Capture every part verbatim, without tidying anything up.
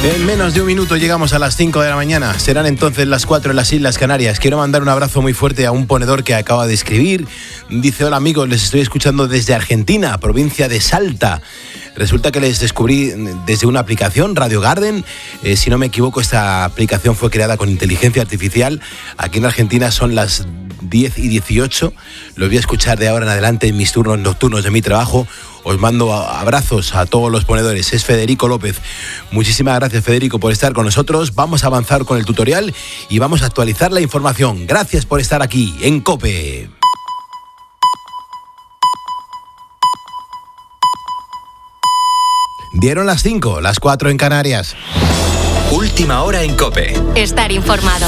En menos de un minuto llegamos a las cinco de la mañana. Serán entonces las cuatro en las Islas Canarias. Quiero mandar un abrazo muy fuerte a un ponedor que acaba de escribir. Dice: hola amigos, les estoy escuchando desde Argentina, provincia de Salta. Resulta que les descubrí desde una aplicación, Radio Garden. Eh, si no me equivoco, esta aplicación fue creada con inteligencia artificial. Aquí en Argentina son las diez y dieciocho. Los voy a escuchar de ahora en adelante en mis turnos nocturnos de mi trabajo. Os mando abrazos a todos los ponedores. Es Federico López. Muchísimas gracias, Federico, por estar con nosotros. Vamos a avanzar con el tutorial y vamos a actualizar la información. Gracias por estar aquí en COPE. Dieron las cinco, las cuatro en Canarias. Última hora en COPE. Estar informado.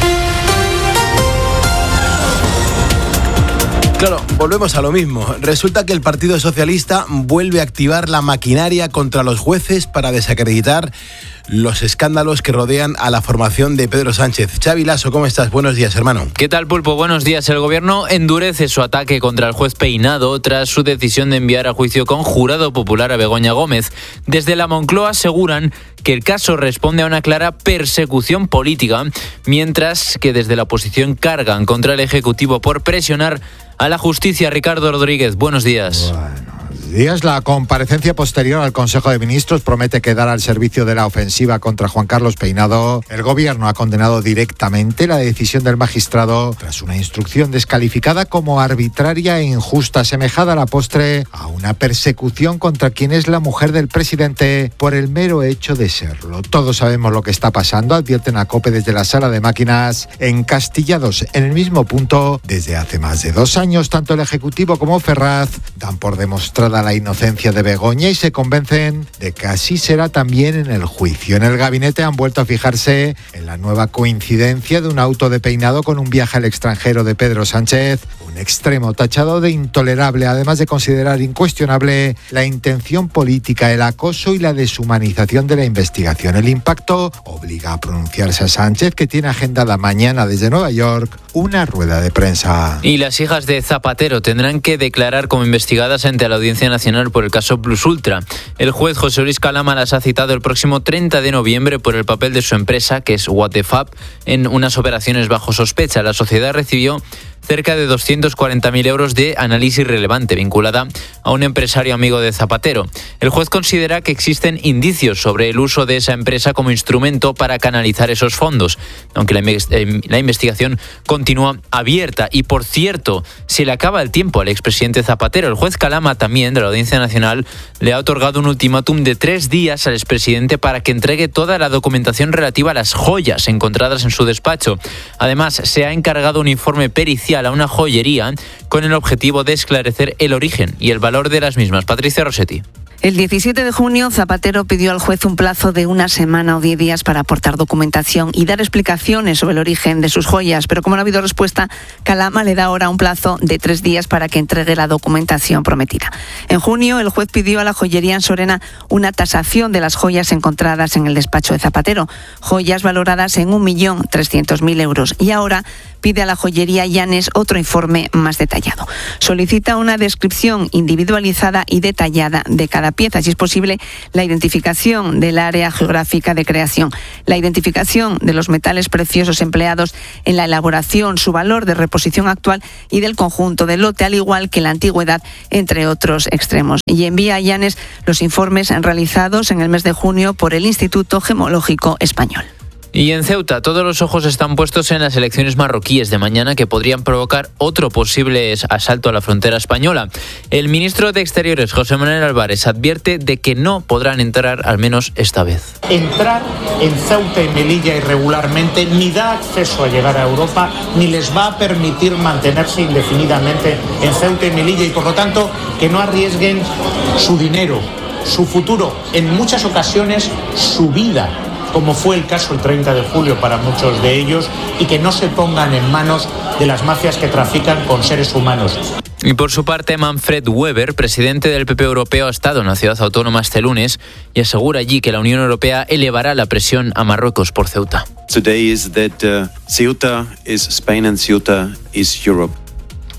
Claro, volvemos a lo mismo. Resulta que el Partido Socialista vuelve a activar la maquinaria contra los jueces para desacreditar los escándalos que rodean a la formación de Pedro Sánchez. Xavi Lasso, ¿cómo estás? Buenos días, hermano. ¿Qué tal, Pulpo? Buenos días. El gobierno endurece su ataque contra el juez Peinado tras su decisión de enviar a juicio con jurado popular a Begoña Gómez. Desde la Moncloa aseguran que el caso responde a una clara persecución política, mientras que desde la oposición cargan contra el Ejecutivo por presionar a la justicia. Ricardo Rodríguez, buenos días. Bueno. Días, la comparecencia posterior al Consejo de Ministros promete quedar al servicio de la ofensiva contra Juan Carlos Peinado. El gobierno ha condenado directamente la decisión del magistrado tras una instrucción descalificada como arbitraria e injusta, asemejada a la postre a una persecución contra quien es la mujer del presidente por el mero hecho de serlo. Todos sabemos lo que está pasando, advierten a COPE desde la sala de máquinas, encastillados en el mismo punto desde hace más de dos años. Tanto el Ejecutivo como Ferraz dan por demostrada la inocencia de Begoña y se convencen de que así será también en el juicio. En el gabinete han vuelto a fijarse en la nueva coincidencia de un auto de Peinado con un viaje al extranjero de Pedro Sánchez, un extremo tachado de intolerable, además de considerar incuestionable la intención política, el acoso y la deshumanización de la investigación. El impacto obliga a pronunciarse a Sánchez, que tiene agendada mañana desde Nueva York una rueda de prensa. Y las hijas de Zapatero tendrán que declarar como investigadas ante la Audiencia Nacional por el caso Plus Ultra. El juez José Luis Calama las ha citado el próximo treinta de noviembre por el papel de su empresa, que es What the Fab, en unas operaciones bajo sospecha. La sociedad recibió cerca de doscientos cuarenta mil euros de análisis relevante vinculada a un empresario amigo de Zapatero. El juez considera que existen indicios sobre el uso de esa empresa como instrumento para canalizar esos fondos, aunque la, eh, la investigación continúa abierta. Y por cierto, se le acaba el tiempo al expresidente Zapatero. El juez Calama, también de la Audiencia Nacional, le ha otorgado un ultimátum de tres días al expresidente para que entregue toda la documentación relativa a las joyas encontradas en su despacho. Además, se ha encargado un informe pericial a una joyería con el objetivo de esclarecer el origen y el valor de las mismas. Patricia Rossetti. El diecisiete de junio, Zapatero pidió al juez un plazo de una semana o diez días para aportar documentación y dar explicaciones sobre el origen de sus joyas. Pero como no ha habido respuesta, Calama le da ahora un plazo de tres días para que entregue la documentación prometida. En junio, el juez pidió a la joyería en Sorena una tasación de las joyas encontradas en el despacho de Zapatero, joyas valoradas en un millón trescientos mil euros. Y ahora pide a la joyería Llanes otro informe más detallado. Solicita una descripción individualizada y detallada de cada pieza, si es posible, la identificación del área geográfica de creación, la identificación de los metales preciosos empleados en la elaboración, su valor de reposición actual y del conjunto del lote, al igual que la antigüedad, entre otros extremos. Y envía a Llanes los informes realizados en el mes de junio por el Instituto Gemológico Español. Y en Ceuta, todos los ojos están puestos en las elecciones marroquíes de mañana, que podrían provocar otro posible asalto a la frontera española. El ministro de Exteriores, José Manuel Álvarez, advierte de que no podrán entrar, al menos esta vez. Entrar en Ceuta y Melilla irregularmente ni da acceso a llegar a Europa, ni les va a permitir mantenerse indefinidamente en Ceuta y Melilla, y por lo tanto que no arriesguen su dinero, su futuro, en muchas ocasiones su vida, como fue el caso el treinta de julio para muchos de ellos, y que no se pongan en manos de las mafias que trafican con seres humanos. Y por su parte, Manfred Weber, presidente del P P Europeo, ha estado en la ciudad autónoma este lunes y asegura allí que la Unión Europea elevará la presión a Marruecos por Ceuta. Today is that uh, Ceuta is Spain and Ceuta is Europe.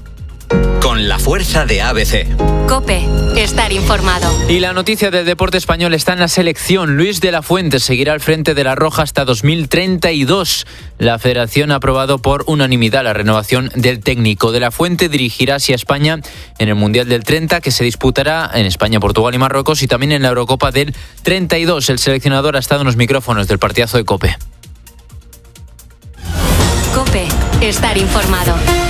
Con la fuerza de A B C. COPE. Estar informado. Y la noticia del deporte español está en la selección. Luis de la Fuente seguirá al frente de la Roja hasta dos mil treinta y dos. La Federación ha aprobado por unanimidad la renovación del técnico. De la Fuente dirigirá hacia España en el Mundial del treinta, que se disputará en España, Portugal y Marruecos, y también en la Eurocopa del treinta y dos. El seleccionador ha estado en los micrófonos del partidazo de COPE. COPE. Estar informado.